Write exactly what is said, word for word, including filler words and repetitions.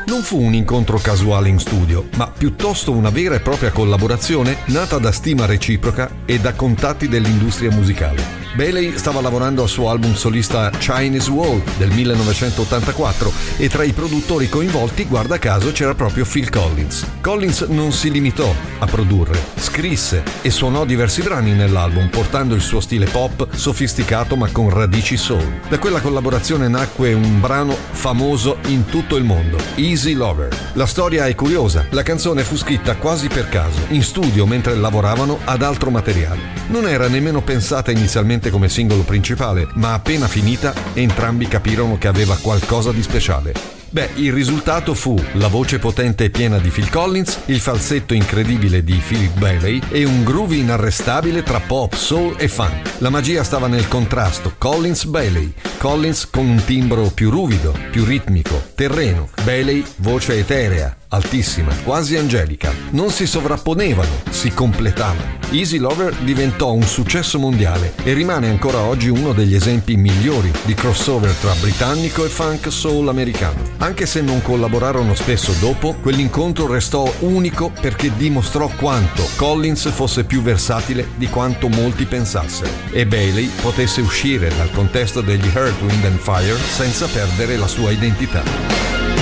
Non fu un incontro casuale in studio, ma piuttosto una vera e propria collaborazione nata da stima reciproca e da contatti dell'industria musicale. Bailey stava lavorando al suo album solista Chinese Wall del millenovecentottantaquattro e tra i produttori coinvolti, guarda caso, c'era proprio Phil Collins. Collins non si limitò a produrre, scrisse e suonò diversi brani nell'album, portando il suo stile pop sofisticato ma con radici soul. Da quella collaborazione nacque un brano famoso in tutto il mondo, Easy Lover. La storia è curiosa, la canzone fu scritta quasi per caso, in studio mentre lavoravano ad altro materiale. Non era nemmeno pensata inizialmente come singolo principale, ma appena finita entrambi capirono che aveva qualcosa di speciale. Beh, il risultato fu la voce potente e piena di Phil Collins, il falsetto incredibile di Philip Bailey e un groove inarrestabile tra pop, soul e funk. La magia stava nel contrasto Collins-Bailey. Collins con un timbro più ruvido, più ritmico, terreno. Bailey voce eterea, altissima, quasi angelica. Non si sovrapponevano, si completavano. Easy Lover diventò un successo mondiale e rimane ancora oggi uno degli esempi migliori di crossover tra britannico e funk soul americano. Anche se non collaborarono spesso dopo, quell'incontro restò unico perché dimostrò quanto Collins fosse più versatile di quanto molti pensassero e Bailey potesse uscire dal contesto degli Earth, Wind and Fire senza perdere la sua identità.